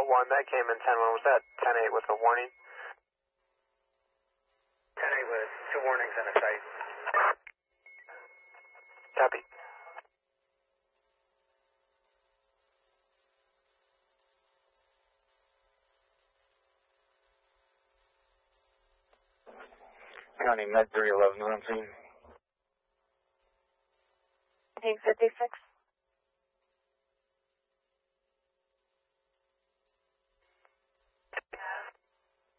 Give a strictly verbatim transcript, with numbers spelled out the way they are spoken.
one, that came in ten one. Was that ten eight with a warning? ten eight with two warnings and a sight. Copy. County Med three eleven one team. Team fifty-six.